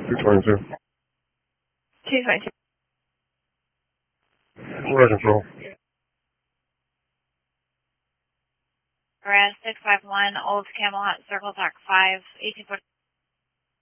222. 222. We're at control. Red 651, Old Camelot Circle, Dock 5, 1840.